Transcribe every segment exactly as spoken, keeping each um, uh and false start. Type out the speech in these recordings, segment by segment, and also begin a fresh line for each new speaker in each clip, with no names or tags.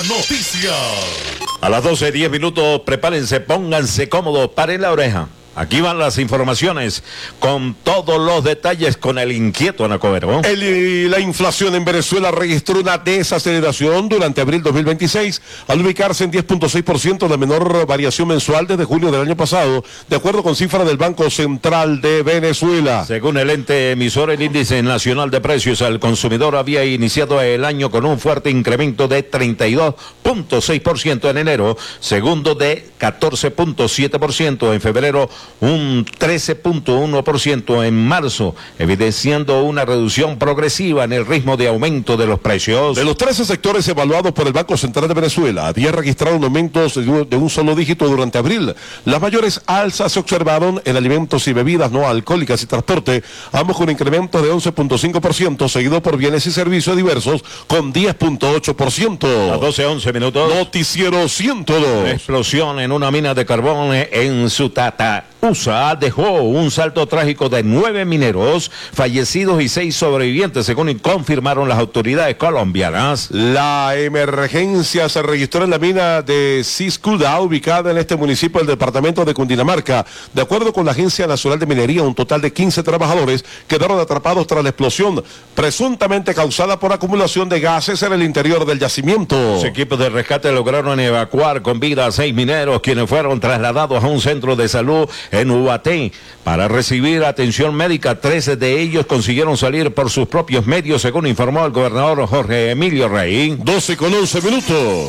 noticia.
A las doce, diez minutos, prepárense, pónganse cómodos, paren la oreja. Aquí van las informaciones con todos los detalles con el inquieto Anacobero.
El, la inflación en Venezuela registró una desaceleración durante abril dos mil veintiséis al ubicarse en diez punto seis por ciento, la menor variación mensual desde julio del año pasado, de acuerdo con cifras del Banco Central de Venezuela.
Según el ente emisor, el índice nacional de precios al consumidor había iniciado el año con un fuerte incremento de treinta y dos punto seis por ciento en enero, segundo de catorce punto siete por ciento en febrero, un trece punto uno por ciento en marzo, evidenciando una reducción progresiva en el ritmo de aumento de los precios.
De los trece sectores evaluados por el Banco Central de Venezuela, diez registraron aumentos de un solo dígito durante abril. Las mayores alzas se observaron en alimentos y bebidas no alcohólicas y transporte, ambos con incrementos de once punto cinco por ciento, seguido por bienes y servicios diversos con diez punto ocho por ciento.
A doce, once minutos.
Noticiero ciento dos.
Explosión en una mina de carbón en Sutata. U S A dejó un saldo trágico de nueve mineros fallecidos y seis sobrevivientes, según confirmaron las autoridades colombianas.
La emergencia se registró en la mina de Ciscuda, ubicada en este municipio del departamento de Cundinamarca. De acuerdo con la Agencia Nacional de Minería, un total de quince trabajadores quedaron atrapados tras la explosión, presuntamente causada por acumulación de gases en el interior del yacimiento.
Los equipos de rescate lograron evacuar con vida a seis mineros, quienes fueron trasladados a un centro de salud en Ubaté para recibir atención médica. Trece de ellos consiguieron salir por sus propios medios, según informó el gobernador Jorge Emilio Rey.
doce con once minutos.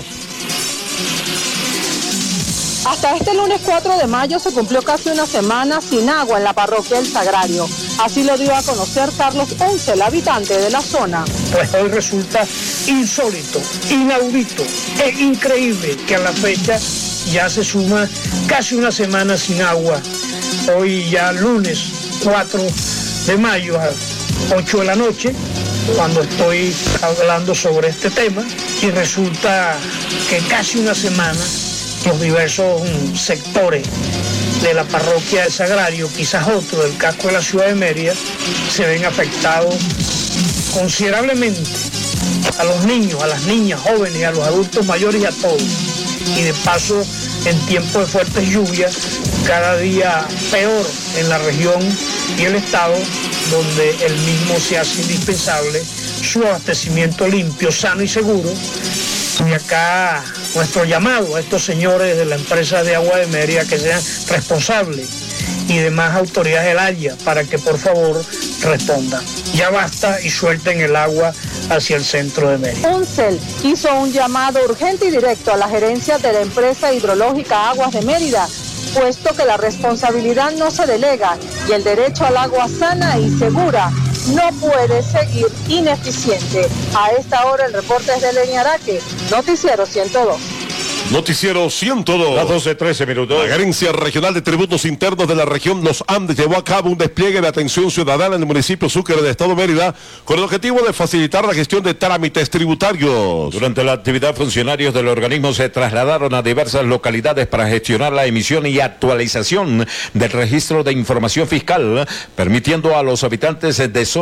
Hasta este lunes cuatro de mayo se cumplió casi una semana sin agua en la parroquia del Sagrario. Así lo dio a conocer Carlos Once, el habitante de la zona.
Pues hoy resulta insólito, inaudito e increíble que a la fecha ya se suma casi una semana sin agua. Hoy ya lunes cuatro de mayo a ocho de la noche, cuando estoy hablando sobre este tema, y resulta que casi una semana los diversos sectores de la parroquia del Sagrario, quizás otro del casco de la ciudad de Mérida, se ven afectados considerablemente. A los niños, a las niñas, jóvenes, a los adultos mayores y a todos. Y de paso, en tiempos de fuertes lluvias, cada día peor en la región y el estado, donde el mismo se hace indispensable su abastecimiento limpio, sano y seguro. Y acá nuestro llamado a estos señores de la empresa de agua de Mérida que sean responsables y demás autoridades del área para que por favor respondan. Ya basta y suelten el agua hacia el centro de Mérida.
UNCEL hizo un llamado urgente y directo a la gerencia de la empresa hidrológica Aguas de Mérida, puesto que la responsabilidad no se delega y el derecho al agua sana y segura no puede seguir ineficiente. A esta hora el reporte es de Lenny Araque, Noticiero ciento dos.
Noticiero ciento dos.
Las doce, trece minutos.
La Gerencia Regional de Tributos Internos de la región Los Andes llevó a cabo un despliegue de atención ciudadana en el municipio Sucre del estado de Mérida con el objetivo de facilitar la gestión de trámites tributarios.
Durante la actividad, funcionarios del organismo se trasladaron a diversas localidades para gestionar la emisión y actualización del registro de información fiscal, permitiendo a los habitantes de zonas